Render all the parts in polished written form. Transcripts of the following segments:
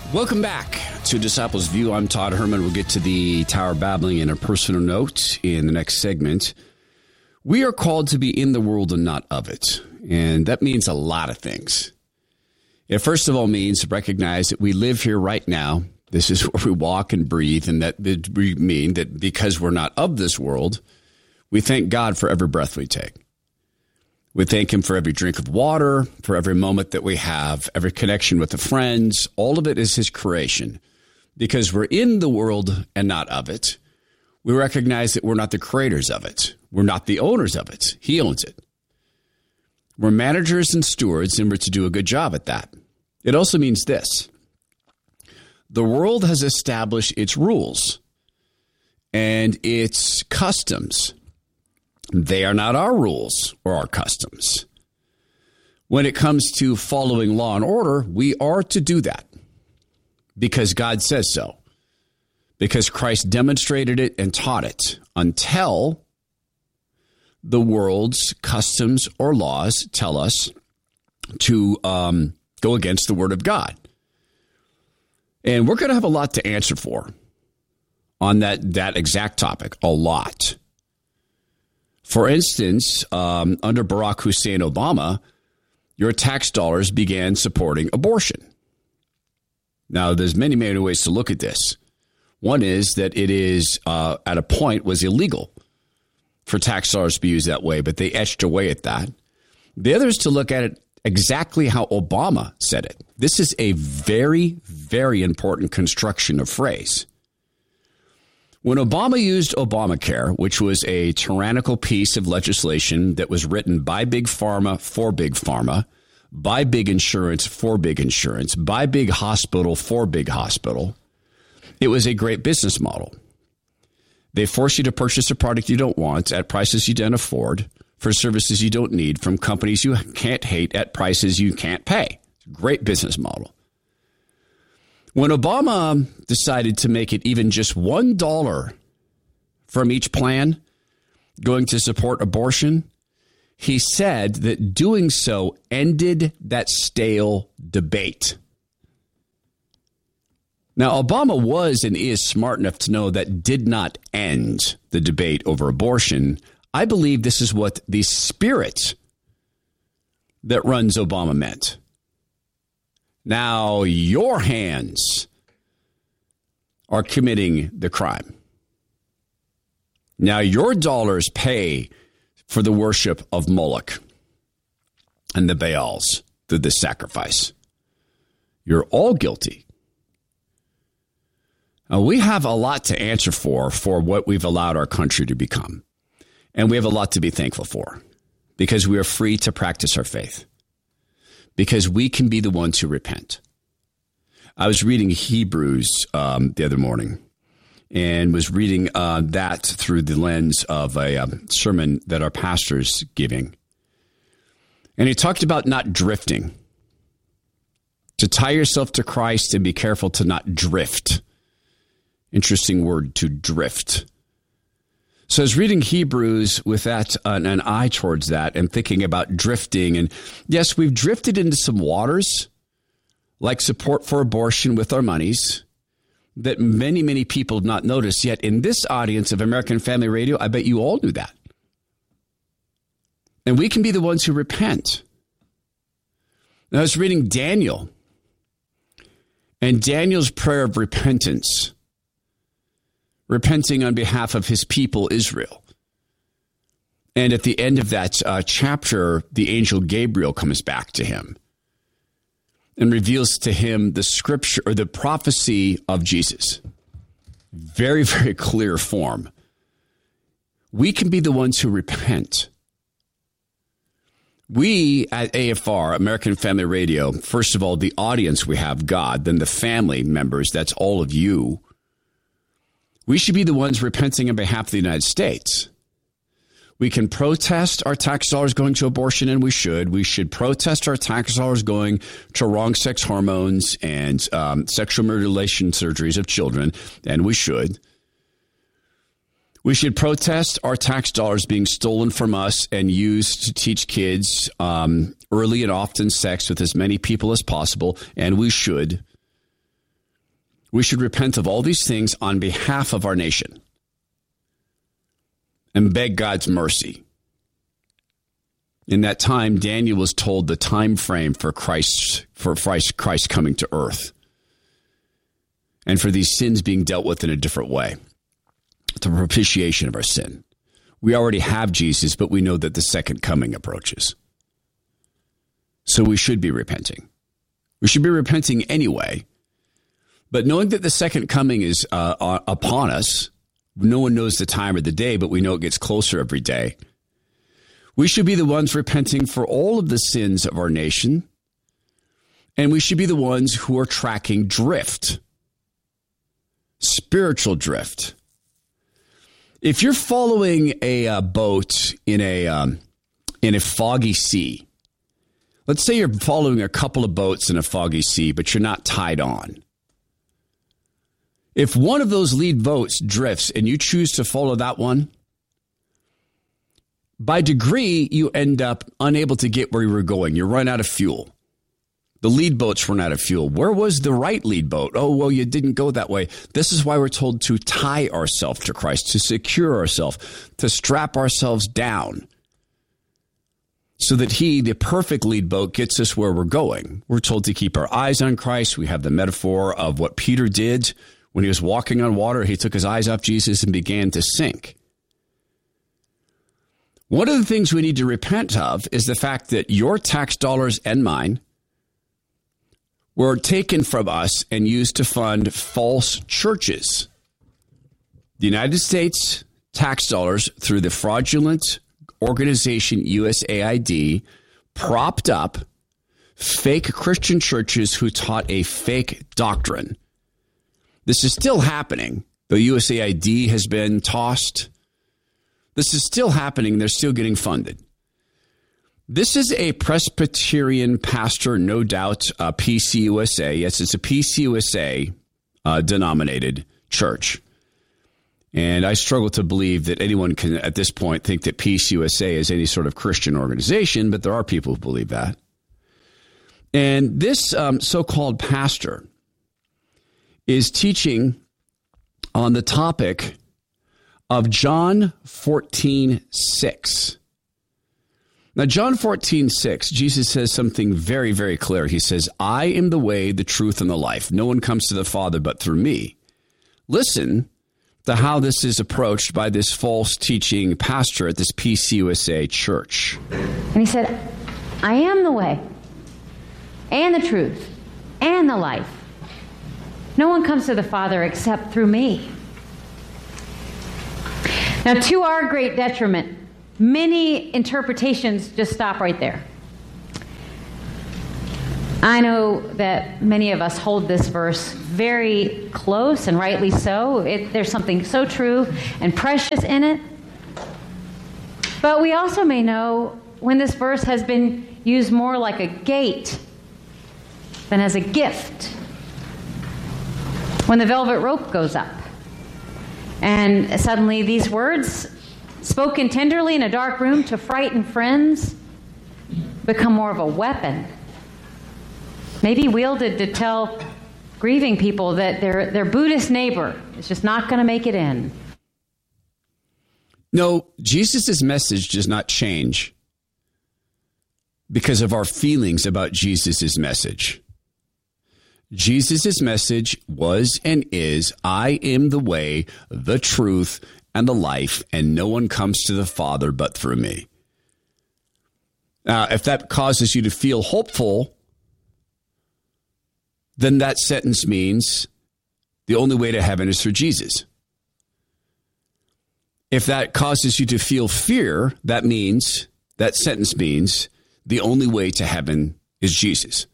Welcome back to Disciples View. I'm Todd Herman. We'll get to the Tower Babbling in a personal note in the next segment. We are called to be in the world and not of it. And that means a lot of things. It first of all means to recognize that we live here right now. This is where we walk and breathe. And that we mean that because we're not of this world, we thank God for every breath we take. We thank him for every drink of water, for every moment that we have, every connection with the friends. All of it is his creation. Because we're in the world and not of it, we recognize that we're not the creators of it. We're not the owners of it. He owns it. We're managers and stewards, and we're to do a good job at that. It also means this. The world has established its rules and its customs. They are not our rules or our customs. When it comes to following law and order, we are to do that because God says so, because Christ demonstrated it and taught it until the world's customs or laws tell us to go against the word of God. And we're going to have a lot to answer for on that exact topic, a lot. For instance, under Barack Hussein Obama, your tax dollars began supporting abortion. Now, there's many, many ways to look at this. One is that it is, at a point, was illegal for tax dollars to be used that way, but they etched away at that. The other is to look at it exactly how Obama said it. This is a very, very important construction of phrase. When Obama used Obamacare, which was a tyrannical piece of legislation that was written by Big Pharma for Big Pharma, by big insurance for big insurance, by big hospital for big hospital, it was a great business model. They force you to purchase a product you don't want at prices you don't afford for services you don't need from companies you can't hate at prices you can't pay. Great business model. When Obama decided to make it even just $1 from each plan going to support abortion, he said that doing so ended that stale debate. Now, Obama was and is smart enough to know that did not end the debate over abortion. I believe this is what the spirit that runs Obama meant. Now your hands are committing the crime. Now your dollars pay for the worship of Moloch and the Baals through this sacrifice. You're all guilty. Now, we have a lot to answer for what we've allowed our country to become. And we have a lot to be thankful for because we are free to practice our faith. Because we can be the ones who repent. I was reading Hebrews the other morning and was reading that through the lens of a sermon that our pastor's giving. And he talked about not drifting. To tie yourself to Christ and be careful to not drift. Interesting word, to drift. So I was reading Hebrews with that an eye towards that and thinking about drifting. And yes, we've drifted into some waters like support for abortion with our monies that many, many people have not noticed. Yet in this audience of American Family Radio, I bet you all knew that. And we can be the ones who repent. And I was reading Daniel and Daniel's prayer of repentance. Repenting on behalf of his people, Israel. And at the end of that chapter, the angel Gabriel comes back to him and reveals to him the scripture or the prophecy of Jesus. Very, very clear form. We can be the ones who repent. We at AFR, American Family Radio, first of all, the audience we have, God, then the family members, that's all of you. We should be the ones repenting on behalf of the United States. We can protest our tax dollars going to abortion, and we should. We should protest our tax dollars going to wrong sex hormones and sexual mutilation surgeries of children, and we should. We should protest our tax dollars being stolen from us and used to teach kids early and often sex with as many people as possible, and we should. We should repent of all these things on behalf of our nation and beg God's mercy. In that time, Daniel was told the time frame for Christ coming to earth and for these sins being dealt with in a different way, the propitiation of our sin. We already have Jesus, but we know that the second coming approaches. So we should be repenting. We should be repenting anyway. But knowing that the second coming is upon us, no one knows the time or the day, but we know it gets closer every day. We should be the ones repenting for all of the sins of our nation. And we should be the ones who are tracking drift, spiritual drift. If you're following a boat in a foggy sea, let's say you're following a couple of boats in a foggy sea, but you're not tied on. If one of those lead boats drifts and you choose to follow that one, by degree, you end up unable to get where you were going. You run out of fuel. The lead boats run out of fuel. Where was the right lead boat? Oh, well, you didn't go that way. This is why we're told to tie ourselves to Christ, to secure ourselves, to strap ourselves down so that he, the perfect lead boat, gets us where we're going. We're told to keep our eyes on Christ. We have the metaphor of what Peter did when he was walking on water. He took his eyes off Jesus and began to sink. One of the things we need to repent of is the fact that your tax dollars and mine were taken from us and used to fund false churches. The United States tax dollars, through the fraudulent organization USAID, propped up fake Christian churches who taught a fake doctrine. This is still happening. The USAID has been tossed. This is still happening. They're still getting funded. This is a Presbyterian pastor, no doubt, PCUSA. Yes, it's a PCUSA denominated church. And I struggle to believe that anyone can, at this point, think that PCUSA is any sort of Christian organization, but there are people who believe that. And this so-called pastor is teaching on the topic of John 14:6. Now, John 14:6, Jesus says something very, very clear. He says, I am the way, the truth, and the life. No one comes to the Father but through me. Listen to how this is approached by this false teaching pastor at this PCUSA church. And he said, I am the way, and the truth, and the life. No one comes to the Father except through me. Now, to our great detriment, many interpretations just stop right there. I know that many of us hold this verse very close, and rightly so. There's something so true and precious in it. But we also may know when this verse has been used more like a gate than as a gift. When the velvet rope goes up, and suddenly these words, spoken tenderly in a dark room to frighten friends, become more of a weapon. Maybe wielded to tell grieving people that their Buddhist neighbor is just not going to make it in. No, Jesus' message does not change because of our feelings about Jesus' message. Jesus' message was and is, I am the way, the truth, and the life, and no one comes to the Father but through me. Now, if that causes you to feel hopeful, then that sentence means the only way to heaven is through Jesus. If that causes you to feel fear, that sentence means the only way to heaven is Jesus.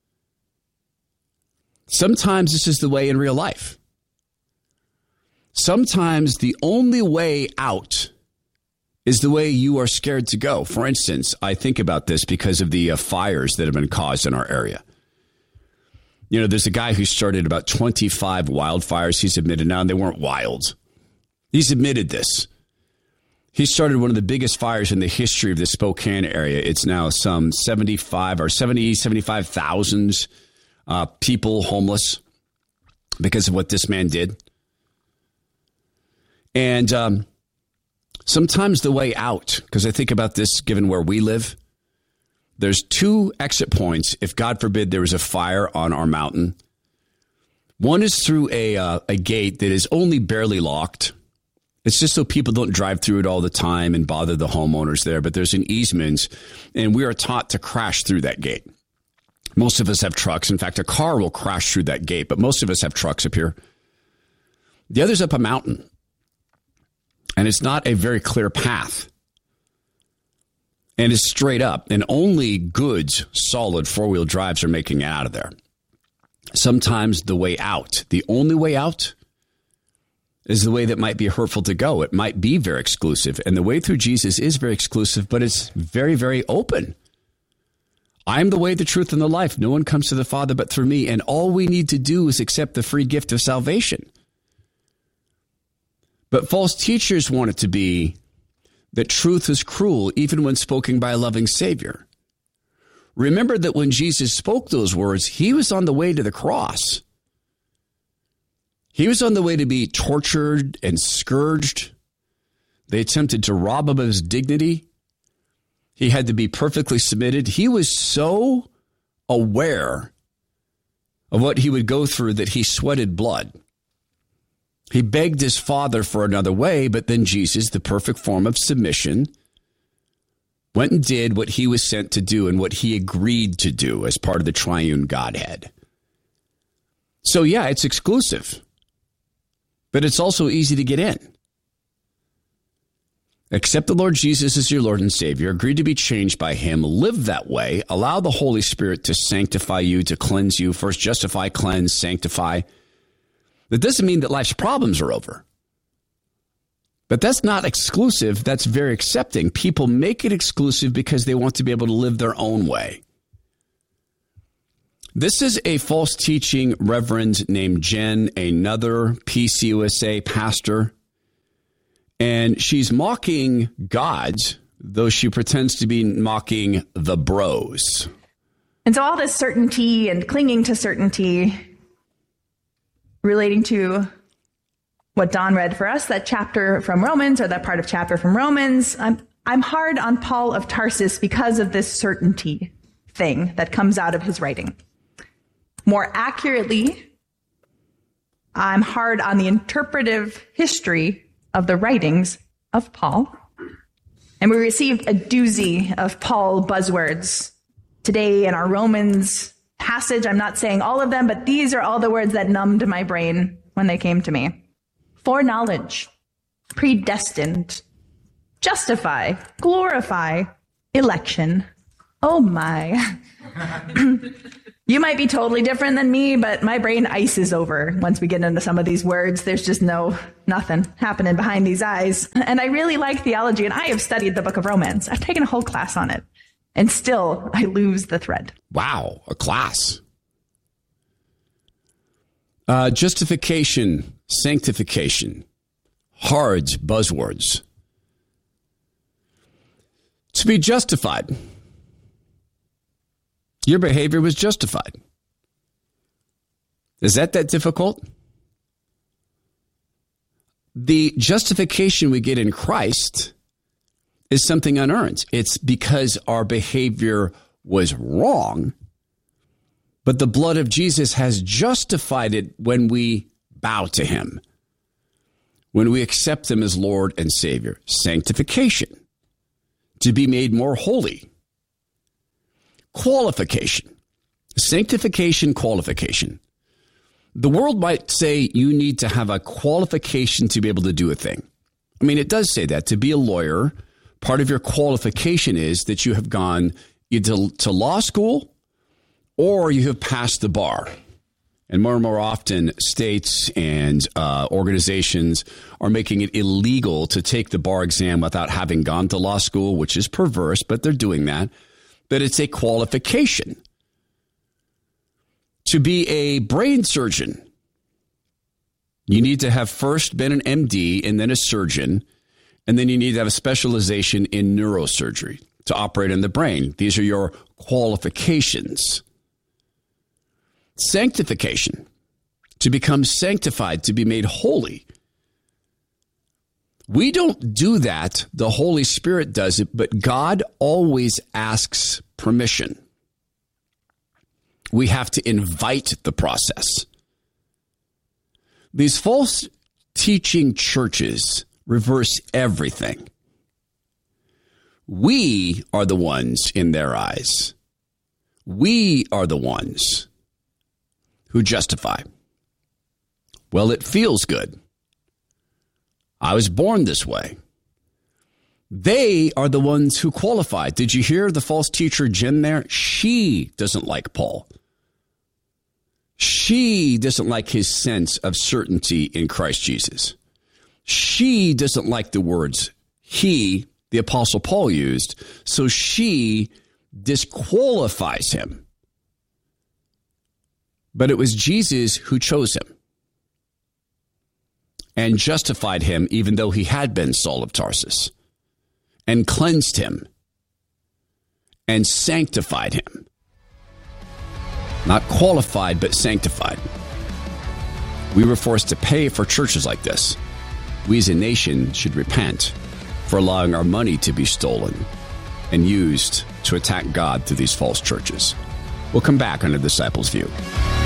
Sometimes this is the way in real life. Sometimes the only way out is the way you are scared to go. For instance, I think about this because of the fires that have been caused in our area. You know, there's a guy who started about 25 wildfires. He's admitted now they weren't wild. He's admitted this. He started one of the biggest fires in the history of the Spokane area. It's now some 75,000 people homeless. because of what this man did. And sometimes the way out, because I think about this given where we live, there's 2 exit points if, God forbid, there was a fire on our mountain. One is through a gate that is only barely locked. It's just so people don't drive through it all the time and bother the homeowners there. But there's an easement, and we are taught to crash through that gate. Most of us have trucks. In fact, a car will crash through that gate, but most of us have trucks up here. The other's up a mountain, and it's not a very clear path. And it's straight up, and only good, solid 4-wheel drives are making it out of there. Sometimes the way out, the only way out, is the way that might be hurtful to go. It might be very exclusive, and the way through Jesus is very exclusive, but it's very, very open. I am the way, the truth, and the life. No one comes to the Father but through me, and all we need to do is accept the free gift of salvation. But false teachers want it to be that truth is cruel even when spoken by a loving Savior. Remember that when Jesus spoke those words, he was on the way to the cross. He was on the way to be tortured and scourged. They attempted to rob him of his dignity. He had to be perfectly submitted. He was so aware of what he would go through that he sweated blood. He begged his Father for another way, but then Jesus, the perfect form of submission, went and did what he was sent to do and what he agreed to do as part of the triune Godhead. So yeah, it's exclusive, but it's also easy to get in. Accept the Lord Jesus as your Lord and Savior. Agree to be changed by him. Live that way. Allow the Holy Spirit to sanctify you, to cleanse you. First, justify, cleanse, sanctify. That doesn't mean that life's problems are over. But that's not exclusive. That's very accepting. People make it exclusive because they want to be able to live their own way. This is a false teaching reverend named Jen, another PCUSA pastor. And she's mocking God, though she pretends to be mocking the bros. And so all this certainty and clinging to certainty relating to what Don read for us, that chapter from Romans, or that part of chapter from Romans, I'm hard on Paul of Tarsus because of this certainty thing that comes out of his writing. More accurately, I'm hard on the interpretive history of the writings of Paul. And we received a doozy of Paul buzzwords today in our Romans passage. I'm not saying all of them, but these are all the words that numbed my brain when they came to me. Foreknowledge, predestined, justify, glorify, election. Oh my. You might be totally different than me, but my brain ices over once we get into some of these words. There's just nothing happening behind these eyes. And I really like theology, and I have studied the book of Romans. I've taken a whole class on it, and still I lose the thread. Wow, a class. Justification, sanctification, hard buzzwords. To be justified. Your behavior was justified. Is that difficult? The justification we get in Christ is something unearned. It's because our behavior was wrong, but the blood of Jesus has justified it when we bow to him, when we accept him as Lord and Savior. Sanctification, to be made more holy. Qualification, sanctification, qualification. The world might say you need to have a qualification to be able to do a thing. I mean, it does say that. To be a lawyer, part of your qualification is that you have gone either to law school or you have passed the bar. And more often, states and organizations are making it illegal to take the bar exam without having gone to law school, which is perverse, but they're doing that. But it's a qualification. To be a brain surgeon, you need to have first been an MD and then a surgeon, and then you need to have a specialization in neurosurgery to operate on the brain. These are your qualifications. Sanctification, to become sanctified, to be made holy. We don't do that. The Holy Spirit does it, but God always asks permission. We have to invite the process. These false teaching churches reverse everything. We are the ones in their eyes. We are the ones who justify. Well, it feels good. I was born this way. They are the ones who qualify. Did you hear the false teacher Jen there? She doesn't like Paul. She doesn't like his sense of certainty in Christ Jesus. She doesn't like the words he, the Apostle Paul, used, so she disqualifies him. But it was Jesus who chose him and justified him, even though he had been Saul of Tarsus, and cleansed him and sanctified him. Not qualified, but sanctified. We were forced to pay for churches like this. We as a nation should repent for allowing our money to be stolen and used to attack God through these false churches. We'll come back on the Disciples' View.